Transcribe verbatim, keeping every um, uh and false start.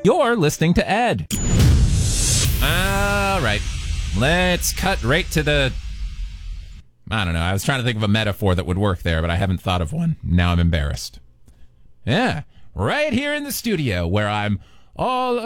You're listening to Ed. All right. Let's cut right to the... I don't know. I was trying to think of a metaphor that would work there, but I haven't thought of one. Now I'm embarrassed. Yeah. Right here in the studio where I'm all